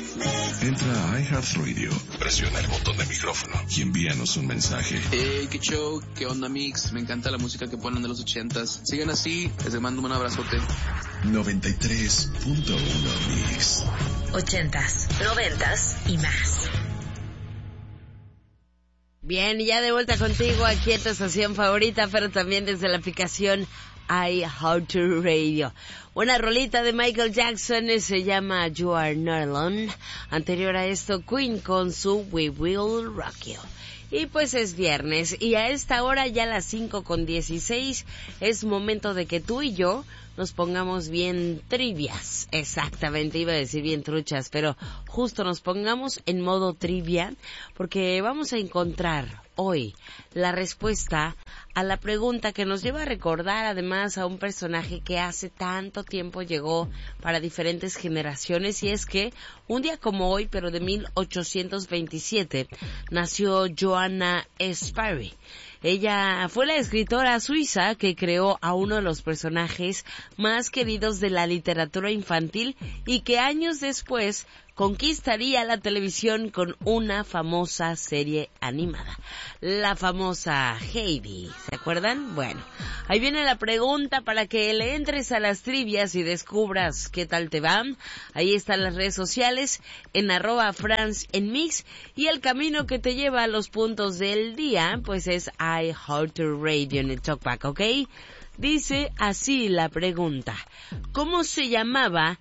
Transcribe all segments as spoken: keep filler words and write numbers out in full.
Entra a iHeartRadio, presiona el botón de micrófono y envíanos un mensaje. Hey, qué show, qué onda, Mix. Me encanta la música que ponen de los ochentas. Sigan así, les mando un abrazote. noventa y tres punto uno Mix. Ochentas, noventas y más. Bien, ya de vuelta contigo aquí en tu estación favorita, pero también desde la aplicación iHeartRadio. Una rolita de Michael Jackson se llama You Are Not Alone. Anterior a esto, Queen con su We Will Rock You. Y pues es viernes y a esta hora, ya a las cinco con dieciséis, es momento de que tú y yo nos pongamos bien trivias. Exactamente, iba a decir bien truchas, pero justo nos pongamos en modo trivia porque vamos a encontrar hoy la respuesta a la pregunta que nos lleva a recordar además a un personaje que hace tanto tiempo llegó para diferentes generaciones, y es que un día como hoy, pero de mil ochocientos veintisiete, nació Johanna Spyri. Ella fue la escritora suiza que creó a uno de los personajes más queridos de la literatura infantil y que años después conquistaría la televisión con una famosa serie animada, la famosa Heidi. ¿Se acuerdan? Bueno, ahí viene la pregunta para que le entres a las trivias y descubras qué tal te van. Ahí están las redes sociales en arroba France en Mix, y el camino que te lleva a los puntos del día pues es iHeartRadio en el Talkback, ¿ok? Dice así la pregunta: ¿cómo se llamaba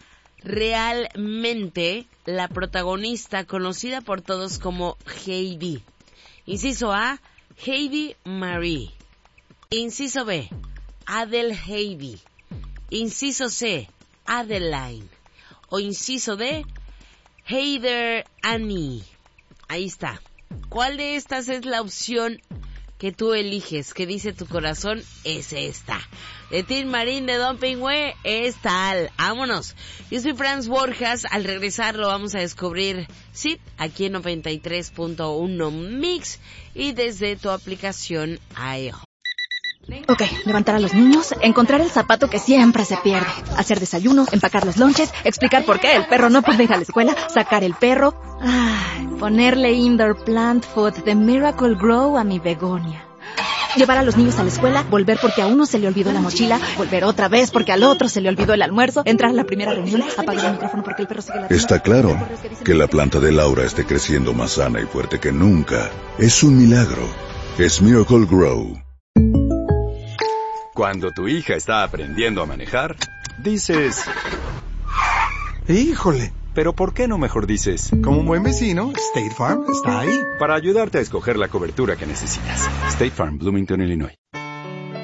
realmente la protagonista conocida por todos como Heidi? Inciso A, Heidi Marie. Inciso B, Adele Heidi. Inciso C, Adeline. O inciso D, Heather Annie. Ahí está. ¿Cuál de estas es la opción que tú eliges? ¿Qué dice tu corazón? Es esta. De Tin Marín, de Don Pingüe, es tal. Vámonos. Yo soy Franz Borjas. Al regresar lo vamos a descubrir, sí, aquí en noventa y tres punto uno Mix y desde tu aplicación iHeart. Ok, levantar a los niños, encontrar el zapato que siempre se pierde, hacer desayuno, empacar los lonches, explicar por qué el perro no puede ir a la escuela, sacar el perro, ay, ponerle indoor plant food de Miracle Grow a mi begonia. Llevar a los niños a la escuela, volver porque a uno se le olvidó la mochila, volver otra vez porque al otro se le olvidó el almuerzo, entrar a la primera reunión, apagar el micrófono porque el perro sigue ladrando. Está claro que la planta de Laura esté creciendo más sana y fuerte que nunca. Es un milagro. Es Miracle Grow. Cuando tu hija está aprendiendo a manejar, dices... ¡Híjole! Pero ¿por qué no mejor dices? Como un buen vecino, State Farm está ahí. Para ayudarte a escoger la cobertura que necesitas. State Farm, Bloomington, Illinois.